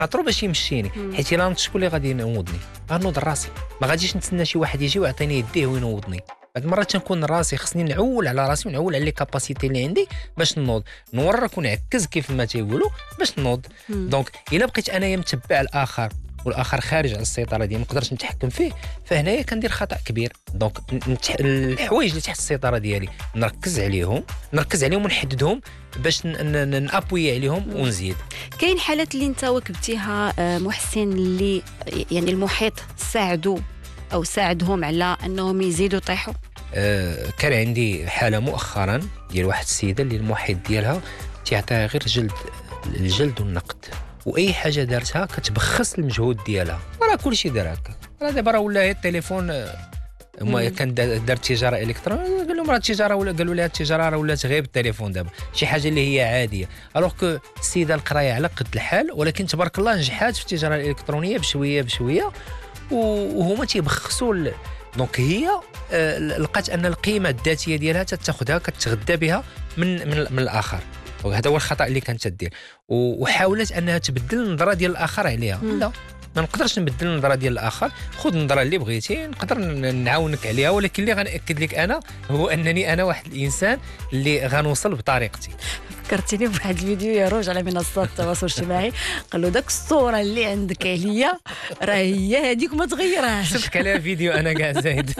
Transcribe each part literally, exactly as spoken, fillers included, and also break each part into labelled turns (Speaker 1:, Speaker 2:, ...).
Speaker 1: عطرو باش يمشيني، حيت الا نض شكون اللي غادي ينوضني؟ غنوض راسي، ما غاديش نتسنى شي واحد يجي ويعطيني يديه وينوضني. بعض المرات تنكون راسي خصني نعول على راسي ونعول على لي كاباسيتي اللي عندي باش نوض، نورك ونعكز كيف ما تيقولوا باش نوض. دونك الا بقيت انايا متبع الاخر والاخر خارج على السيطره ديالي ما نقدرش نتحكم فيه، فهنايا كندير خطا كبير. دونك نتح... الحوايج اللي تحت السيطره ديالي نركز عليهم نركز عليهم ونحددهم باش نابوي عليهم ونزيد.
Speaker 2: كاين حالات اللي انت وكبتيها محسن اللي يعني المحيط ساعدوا او ساعدهم على انهم يزيدوا يطيحوا؟
Speaker 1: أه كان عندي حاله مؤخرا ديال واحد السيده اللي المحيط ديالها تيعطيها غير جلد الجلد والنقد، واي حاجه دارتها كتبخس المجهود ديالها. راه كلشي دار هكا، راه دابا راه ولا التليفون ما كان دار تجاره الكترونيه قال لهم راه التجاره ولا قالوا لها التجاره راه ولات غير بالتليفون دابا، شي حاجه اللي هي عاديه. الوغ كو السيده القرايه على قد الحال، ولكن تبارك الله نجحات في التجاره الالكترونيه بشويه بشويه وهما تيبخسوا. دونك هي آه لقات ان القيمه الذاتيه ديالها تتاخذها كتغذى بها من من, من الاخر، وهذا هو الخطا اللي كانت تدير. وحاولت انها تبدل النظره ديال الاخر عليها. م. لا ما نقدرش نبدل النظره ديال الاخر، خذ النظره اللي بغيتي نقدر نعاونك عليها، ولكن اللي غنأكد لك انا هو انني انا واحد الانسان اللي غنوصل بطريقتي.
Speaker 2: فكرتيني بواحد الفيديو يا روج على منصات التواصل الاجتماعي، قال له داك الصوره اللي عندك عليا راه هي هذيك ما تغيرهاش.
Speaker 1: شفت عليها فيديو انا كاع زايد.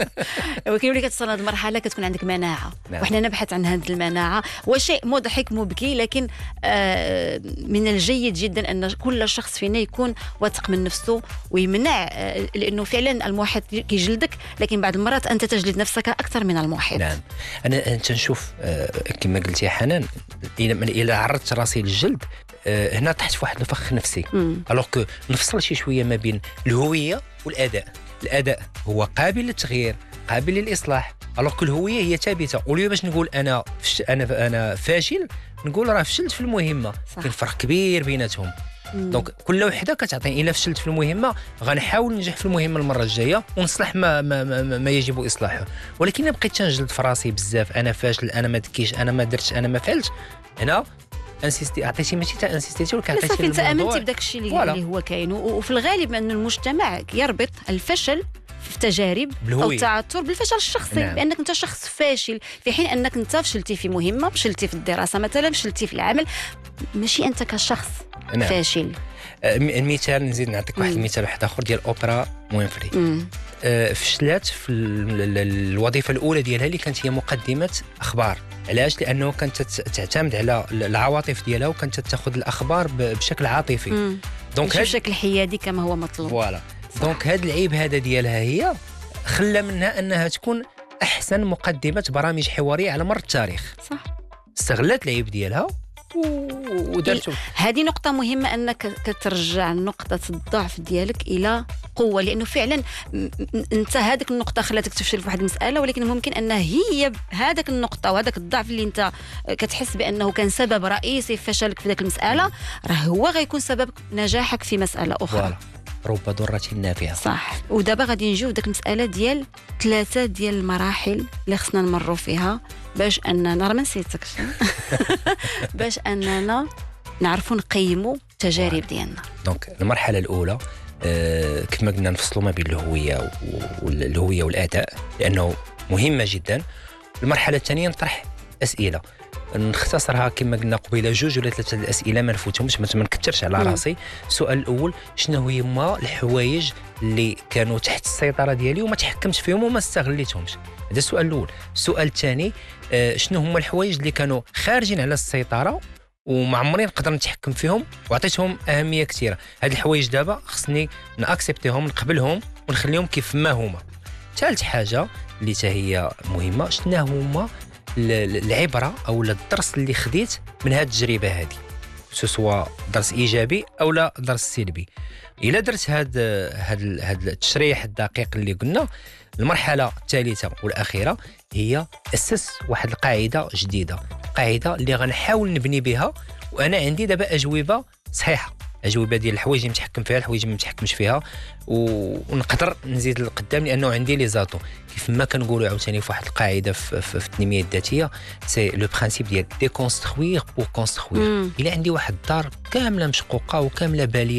Speaker 2: ولكن ملي كتصل هذه المرحله كتكون عندك مناعه.
Speaker 1: نعم.
Speaker 2: وحنا نبحث عن هذه المناعه، وشيء مضحك مبكي، لكن آه من الجيد جدا ان كل شخص فينا يكون واثق من نفسه ويمنع، آه لانه فعلا المحيط كيجلدك، لكن بعض المرات انت تجلد نفسك اكثر من المحيط.
Speaker 1: نعم. انا انت نشوف آه كما قلتي يا حنان، الى عرضت راسي للجلد آه هنا طحت في واحد الفخ نفسي. الوغ كو نفصل شي شويه ما بين الهويه والاداء. الاداء هو قابل للتغيير، قابل للاصلاح، الوغ كو الهويه هي ثابته. وليو باش نقول انا فش انا انا فاشل نقول راه فشلت في المهمه، كاين فرق كبير بيناتهم. دونك كل وحده كتعطي. الا فشلت في المهمه غنحاول ننجح في المهمه المره الجايه ونصلح ما ما, ما, ما يجب اصلاحه. ولكن الا بقيت تنجلد في راسي بزاف، انا فاشل، انا ما ذكيش، انا ما درتش، انا ما فعلتش، هنا انسيستي عطيتي ماشي تاع انسيستيتي ولكن عطيتي
Speaker 2: الموضوع. صافي انت امنتي بداك الشيء اللي, اللي هو كاين. وفي الغالب ان المجتمع يربط الفشل في تجارب او التعثر بالفشل الشخصي. نعم. بانك انت شخص فاشل، في حين انك انت فشلتي في مهمه، فشلتي في الدراسه مثلا، فشلتي في العمل، ماشي انت كشخص. نعم. فاشل.
Speaker 1: المثال نزيد نعطيك واحد المثال واحد اخر ديال اوبرا وينفري. أه فشلات في الوظيفه الاولى ديالها اللي كانت هي مقدمه اخبار. علاش؟ لانه كانت تعتمد على العواطف ديالها وكانت تاخذ الاخبار بشكل عاطفي.
Speaker 2: دونك بشكل حيادي كما هو مطلوب.
Speaker 1: فوالا. دونك هذا العيب هذا ديالها هي خلى منها انها تكون احسن مقدمه برامج حواريه على مر التاريخ.
Speaker 2: صح.
Speaker 1: استغلت العيب ديالها ودارته.
Speaker 2: هذه نقطة مهمة، أنك كترجع نقطة الضعف ديالك إلى قوة، لأنه فعلا أنت هذيك النقطة خلاتك تفشل في واحد المسألة، ولكن ممكن أن هي هذاك النقطة وهذاك الضعف اللي أنت كتحس بأنه كان سبب رئيسي في فشلك في ذاك المسألة، راه هو غيكون سبب نجاحك في مسألة أخرى.
Speaker 1: فوالا. رب ضرة نافعة.
Speaker 2: صح. ودابا غادي نجيو داك المسألة ديال ثلاثة ديال المراحل اللي خصنا نمروا فيها باش أننا راه ما نسيتكش باش أننا نعرفوا نقيموا التجارب ديالنا.
Speaker 1: دونك المرحلة الأولى آه كما قلنا نفصلوا ما بين الهوية والهوية والأداء لأنه مهمة جدا. المرحلة الثانية نطرح أسئلة نختصرها كما قلنا قبيله جوج ولا ثلاثه الاسئله ما نفوتهمش ما نكثرش على راسي. السؤال الاول شنو هما الحوايج اللي كانوا تحت السيطره ديالي وما تحكمتش فيهم وما استغليتهمش؟ هذا السؤال الاول. السؤال الثاني آه شنو هما الحوايج اللي كانوا خارجين على السيطره وما عمري نقدر نتحكم فيهم وعطيتهم اهميه كثيره؟ هاد الحوايج دابا خصني ناكسبتيهم نقبلهم ونخليهم كيف ما هما. ثالث حاجه اللي حتى هي مهمه شنو هما العبره او الدرس اللي خديت من هذه التجربه هذه، سواء درس ايجابي او لا درس سلبي. الا درت هذا هذا هذا التشريح الدقيق اللي قلنا، المرحله الثالثه والاخيره هي اسس واحد القاعده جديده، قاعده اللي غنحاول نبني بها وانا عندي دابا اجوبه صحيحه، اجوبه ديال الحوايج اللي متحكم فيها الحوايج اللي ما متحكمش فيها، ونقدر نزيد لقدام لانه عندي لي زاتو. كيف ما كنقولوا عاوتاني في واحد القاعده في, في, في التنميه الذاتيه، سي لو برينسيپ ديال ديكونستروير بور كونستروير. الا عندي واحد الدار كامله مشقوقه وكامله باليه